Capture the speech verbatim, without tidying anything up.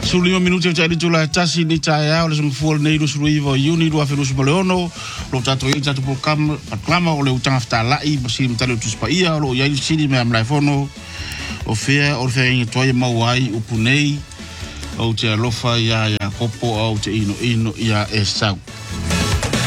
Sulio minuti cha ditula tasi ni chaya ole sumfuol nei lu suluivo yuni lu afiru sumoleono lo tato i tato program programa ole utanga ftala i basi mtale utuspa ia lo ya sini me am laifono o fea o fea inga toye mawai upunei o te alofa ya ya kopo au te ino ino ya e sau